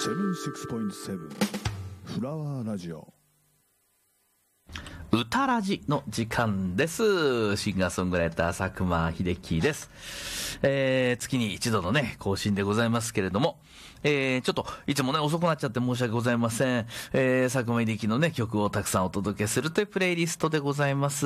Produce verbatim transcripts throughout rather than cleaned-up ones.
セブンティーシックスポイントセブン フラワーラジオ歌ラジの時間です。シンガーソングライター佐久間秀樹です。えー、月に一度のね更新でございますけれども、えー、ちょっといつもね遅くなっちゃって申し訳ございません。えー、佐久間秀樹のね曲をたくさんお届けするというプレイリストでございます。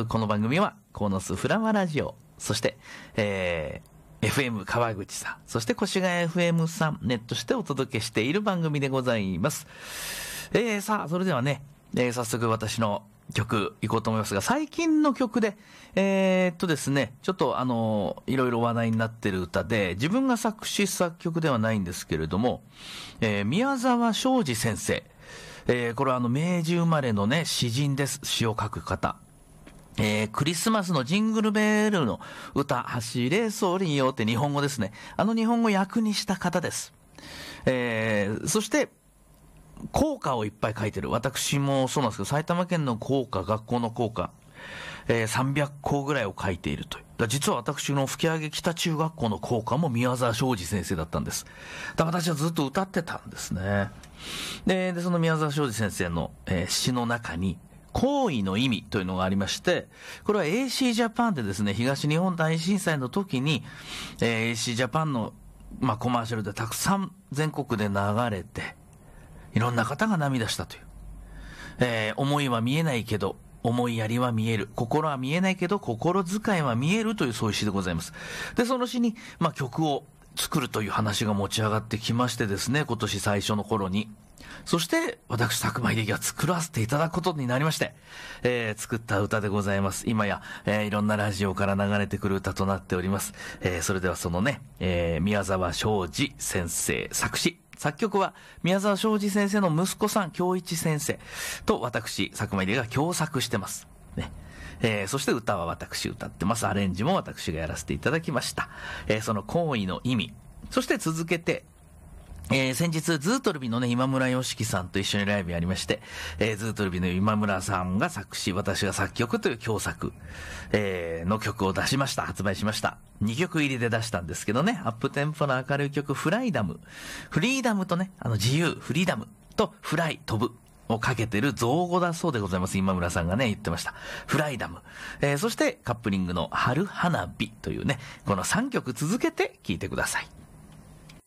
この番組はコーノスフラワーラジオ、そしてえーエフエム 川口さん、そして越谷 エフエム さん、ネットしてお届けしている番組でございます。えー、さあ、それではね、えー、早速私の曲行こうと思いますが、最近の曲で、えー、っとですね、ちょっとあの、いろいろ話題になっている歌で、自分が作詞作曲ではないんですけれども、えー、宮沢昌司先生、えー、これはあの、明治生まれのね、詩人です。詩を書く方。えー、クリスマスのジングルベルの歌、走れソリよって日本語ですね。あの日本語を訳にした方です。えー、そして、校歌をいっぱい書いてる。私もそうなんですけど、埼玉県の校歌、学校の校歌、えー、さんびゃっこうぐらいを書いているという。だ実は私の吹上北中学校の校歌も宮沢昌司先生だったんです。だ私はずっと歌ってたんですね。で、でその宮沢昌司先生の、えー、詩の中に、行為の意味というのがありまして、これは エーシー ジャパンでですね、東日本大震災の時に、えー、エーシー ジャパンの、まあ、コマーシャルでたくさん全国で流れて、いろんな方が涙したという。えー、思いは見えないけど、思いやりは見える。心は見えないけど、心遣いは見えるというそういう詩でございます。で、その詩に、まあ、曲を作るという話が持ち上がってきましてですね、今年最初の頃に。そして、私、佐久間秀樹が作らせていただくことになりまして、えー、作った歌でございます。今や、えー、いろんなラジオから流れてくる歌となっております。えー、それではそのね、えー、宮沢昌司先生作詞。作曲は宮沢昌司先生の息子さん、京一先生と私、佐久間秀樹が共作してます。ね。えー、そして歌は私歌ってます。アレンジも私がやらせていただきました。えー、その行為の意味。そして続けて、えー、先日、ズートルビのね、今村良樹さんと一緒にライブやりまして、えー、ズートルビの今村さんが作詞、私が作曲という共作、えー、の曲を出しました。発売しました。にきょく入りで出したんですけどね、アップテンポの明るい曲、フライダム。フリーダムとね、あの、自由、フリーダムとフライ、飛ぶ。をかけてる造語だそうでございます。今村さんがね、言ってました。フライダム。えー、そしてカップリングの春花火というね、このさんきょく続けて聴いてください。